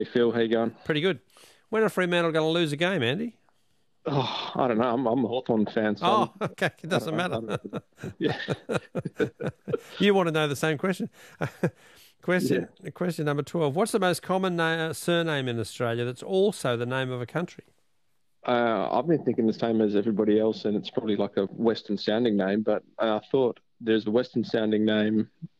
Phil, how you going? Pretty good. When are Fremantle going to lose a game, Andy? Oh, I don't know. I'm a Hawthorn fan, so Oh, okay. It I don't doesn't know. matter. Yeah, You want to know the same question. yeah. Question number 12. What's the most common surname in Australia that's also the name of a country? I've been thinking the same as everybody else, and it's probably like a Western sounding name. But I thought there's a Western sounding name